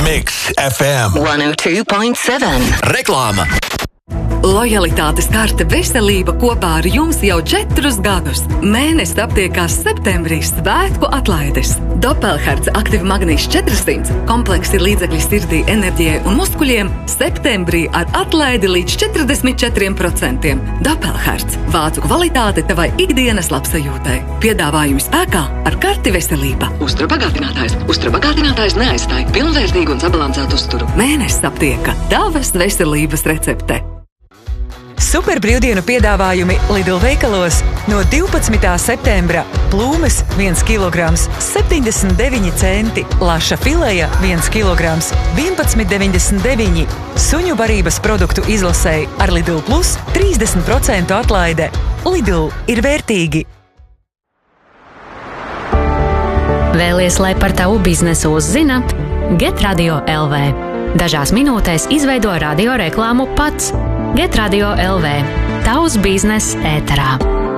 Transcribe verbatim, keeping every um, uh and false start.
Mix F M one oh two point seven. Reklāma. Lojalitātes karte veselība kopā ar jums jau četrus gadus. Mēnesis aptiekās septembrī svētku atlaides. Doppelherz aktīva magnīša četrissimts, kompleksi līdzekļi sirdī, enerģijai un muskuļiem septembrī ar atlaidi līdz četrdesmit četriem procentiem. Doppelherz – vācu kvalitāte tavai ikdienas labsajūtai. Piedāvājumi spēkā ar karti veselība. Uztura bagātinātājs. Uztura bagātinātājs neaizstāj pilnvērtīgu un sabalansētu uzturu. Mēnesis aptieka tavas veselības recepte. Super brīvdienu piedāvājumi Lidl veikalos no divpadsmitā septembra. Plūmes viens kilograms septiņdesmit deviņi centi, laša fileja viens kilograms vienpadsmit deviņdesmit deviņi. Suņu barības produktu izlasēji ar Lidl Plus trīsdesmit procentu atlaide. Lidl ir vērtīgi. Vēlies, lai par tavu biznesu uzzina? Get Radio L V. Dažās minūtēs izveido radio reklāmu pats. Get Radio L V. Tavs biznes ēterā.